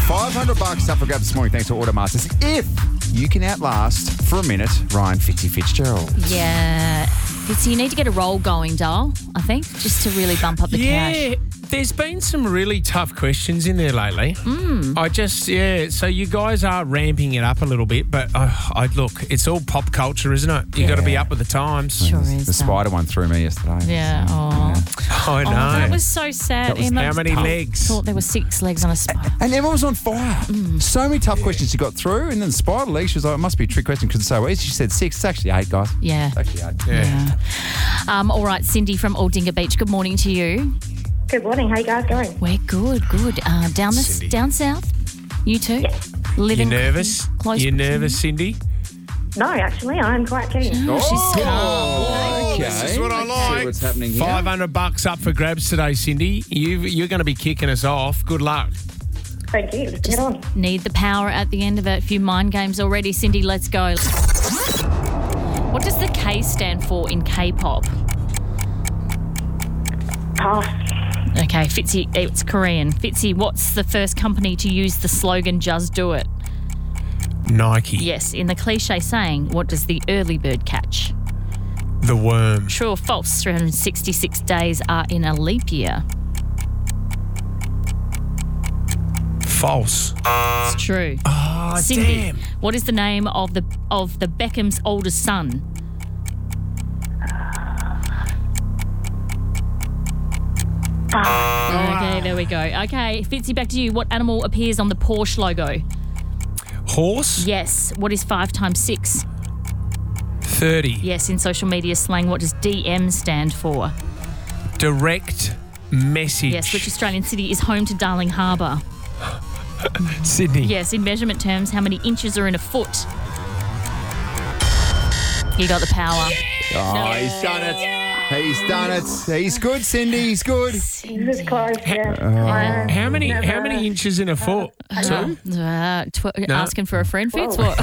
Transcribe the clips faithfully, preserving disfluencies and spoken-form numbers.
five hundred bucks up for grabs this morning thanks to Automasters. If you can outlast for a minute Ryan Fitzy Fitzgerald. Yeah. Fitzy, you need to get a roll going, doll, I think, just to really bump up the yeah, cash. there's been some really tough questions in there lately. Mm. I just, yeah, so you guys are ramping it up a little bit, but uh, I look, it's all pop culture, isn't it? you Yeah. got to be up with the times. Sure the, is. The spider one threw me yesterday. Yeah, oh. I know. Oh, that was so sad. That was- Emma How many thought- legs? Thought there were six legs on a spider. And Emma was on fire. Mm. So many tough questions she got through, and then spider leg, she was like, it must be a trick question because it's so easy. She said six. It's actually eight, guys. Yeah. It's actually eight. yeah. Um, all right, Cindy from Aldinga Beach, good morning to you. Good morning. How you guys going? We're good, good. Uh, down the Cindy. down south, you too? Yes. You Living nervous? Close You proximity? nervous, Cindy? No, actually, I'm quite keen. Oh, she's calm. Oh, okay. This is what I Let's see like. what's happening here. five hundred bucks up for grabs today, Cindy. You, you're going to be kicking us off. Good luck. Thank you. Let's get on. Need the power at the end of it. A few mind games already. Cindy, let's go. What does the K stand for in K-pop? Pass. Okay, Fitzy, it's Korean. Fitzy, what's the first company to use the slogan, just do it? Nike. Yes, in the cliche saying, what does the early bird catch? The worm. True or false, three hundred sixty-six days are in a leap year? False. It's true. Oh, Cindy, damn. what is the name of the of the Beckham's oldest son? Okay, there we go. Okay, Fitzy, back to you. What animal appears on the Porsche logo? Horse? Yes. What is five times six? thirty. Yes, in social media slang, what does D M stand for? Direct message. Yes, which Australian city is home to Darling Harbour? Sydney. Yes, in measurement terms, how many inches are in a foot? You got the power. Oh, he's done it. He's done it. He's good, Cindy. He's good. This is close, yeah. How many Never- how many inches in a foot? Two? Uh, tw- Asking for a friend, Fitz? What?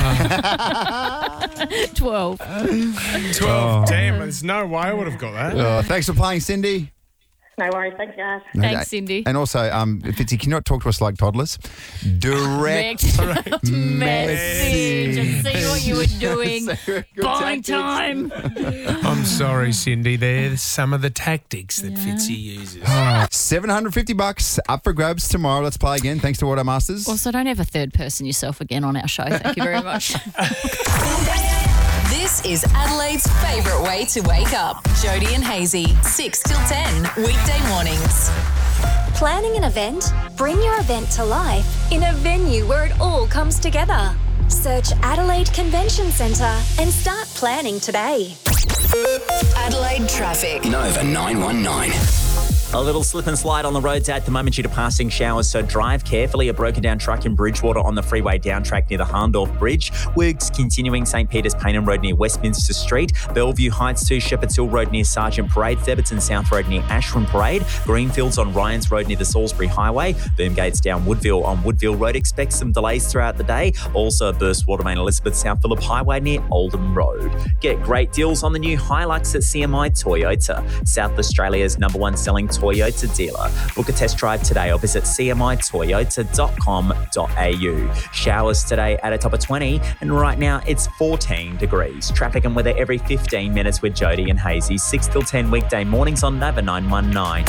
Twelve. Twelve. Damn, there's no way I would have got that. Oh, thanks for playing, Cindy. No worries. Thanks, guys. Thanks, Okay. Cindy. And also, um, Fitzy, can you not talk to us like toddlers? Direct Direct message. And see what you were doing. Good Buying tactics. time. I'm sorry, Cindy. There's some of the tactics that Fitzy uses. seven hundred fifty bucks up for grabs tomorrow. Let's play again. Thanks to Automasters. Also, don't ever third person yourself again on our show. Thank you very much. This is Adelaide's favourite way to wake up. Jody and Hazy, six till ten, weekday mornings. Planning an event? Bring your event to life in a venue where it all comes together. Search Adelaide Convention Centre and start planning today. Adelaide traffic. Nova nine one nine. A little slip and slide on the roads at the moment due to passing showers, so drive carefully. A broken down truck in Bridgewater on the freeway down track near the Harndorf Bridge. Works continuing St Peter's Payne Road near Westminster Street. Bellevue Heights to Shepherd's Hill Road near Sargent Parade. Theberton South Road near Ashram Parade. Greenfields on Ryans Road near the Salisbury Highway. Boomgates down Woodville on Woodville Road. Expect some delays throughout the day. Also a burst water main Elizabeth South Phillip Highway near Oldham Road. Get great deals on the new Hilux at C M I Toyota. South Australia's number one selling Toyota dealer. Book a test drive today or visit c m i toyota dot com dot a u. Showers today at a top of twenty, and right now it's fourteen degrees. Traffic and weather every fifteen minutes with Jody and Hazy, six till ten weekday mornings on Nova nine one nine.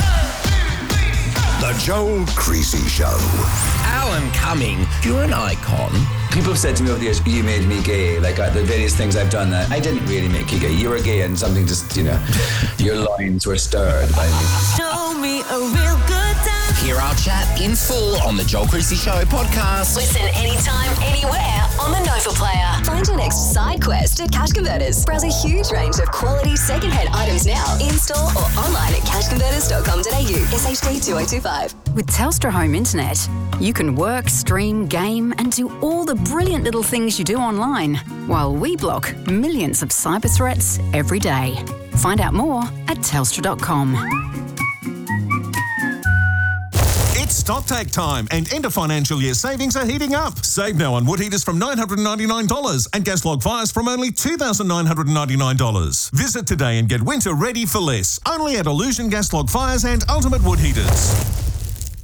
The Joel Creasy Show. Alan Cumming, you're an icon. People have said to me over the years, you made me gay. Like uh, the various things I've done, that I didn't really make you gay. You were gay and something just, you know, your lines were stirred by me. Show me a real good time. Hear our chat in full on the Joel Creasy Show podcast. Listen anytime, anywhere on the Nova Player. Find your next side quest at Cash Converters. Browse a huge range of quality second-hand items now, in-store or online at cash converters dot com dot a u. S H D two oh two five. With Telstra Home Internet, you can work, stream, game and do all the brilliant little things you do online, while we block millions of cyber threats every day. Find out more at telstra dot com. It's StockTake time and end of financial year savings are heating up. Save now on wood heaters from nine hundred ninety-nine dollars and gas log fires from only two thousand nine hundred ninety-nine dollars. Visit today and get winter ready for less. Only at Illusion Gas Log Fires and Ultimate Wood Heaters.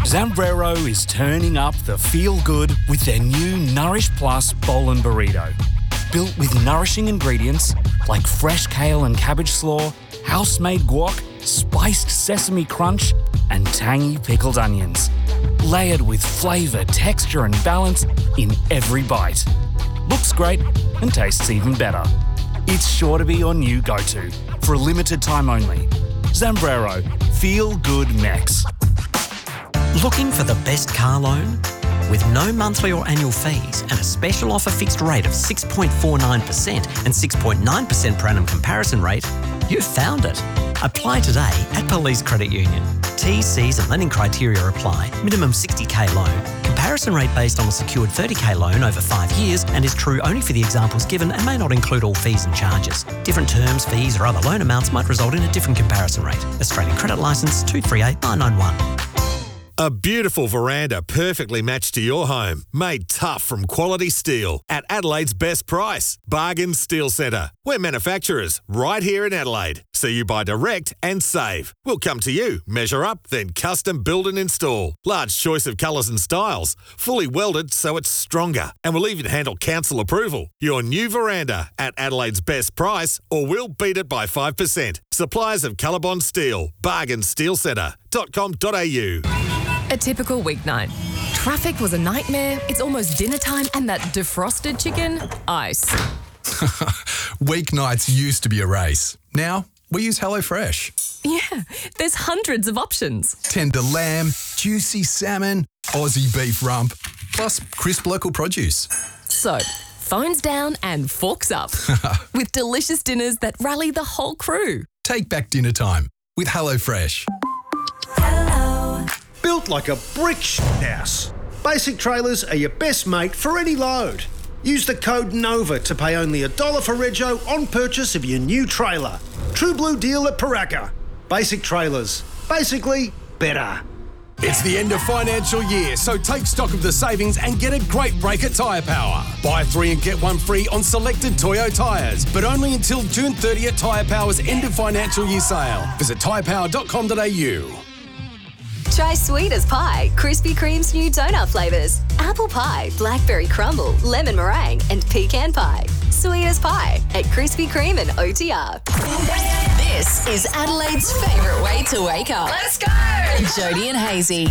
Zambrero is turning up the feel-good with their new Nourish Plus Bowl and Burrito. Built with nourishing ingredients like fresh kale and cabbage slaw, house-made guac, spiced sesame crunch, and tangy pickled onions. Layered with flavour, texture and balance in every bite. Looks great and tastes even better. It's sure to be your new go-to for a limited time only. Zambrero, feel good Mex. Looking for the best car loan? With no monthly or annual fees and a special offer fixed rate of six point four nine percent and six point nine percent per annum comparison rate, you've found it. Apply today at Police Credit Union. T's, C's and lending criteria apply. Minimum sixty k loan. Comparison rate based on a secured thirty k loan over five years and is true only for the examples given and may not include all fees and charges. Different terms, fees or other loan amounts might result in a different comparison rate. Australian Credit Licence two three eight nine nine one. A beautiful veranda perfectly matched to your home, made tough from quality steel at Adelaide's best price. Bargain Steel Centre. We're manufacturers right here in Adelaide, so you buy direct and save. We'll come to you, measure up, then custom build and install. Large choice of colours and styles, fully welded so it's stronger, and we'll even handle council approval. Your new veranda at Adelaide's best price, or we'll beat it by five percent. Suppliers of Colorbond Steel. Bargain Steel Centre dot com dot a u. A typical weeknight. Traffic was a nightmare, it's almost dinner time, and that defrosted chicken, ice. Weeknights used to be a race. Now, we use HelloFresh. Yeah, there's hundreds of options. Tender lamb, juicy salmon, Aussie beef rump, plus crisp local produce. So, phones down and forks up. With delicious dinners that rally the whole crew. Take back dinner time with HelloFresh. Built like a brick house. Basic Trailers are your best mate for any load. Use the code NOVA to pay only a dollar for rego on purchase of your new trailer. True Blue deal at Paraka. Basic Trailers. Basically, better. It's the end of financial year, so take stock of the savings and get a great break at Tyre Power. Buy three and get one free on selected Toyo tyres, but only until June thirtieth Tyre Power's end of financial year sale. Visit tyre power dot com dot a u. Try Sweet as Pie, Krispy Kreme's new donut flavours. Apple pie, blackberry crumble, lemon meringue and pecan pie. Sweet as Pie at Krispy Kreme and O T R. This is Adelaide's favourite way to wake up. Let's go! Jody and Hazy.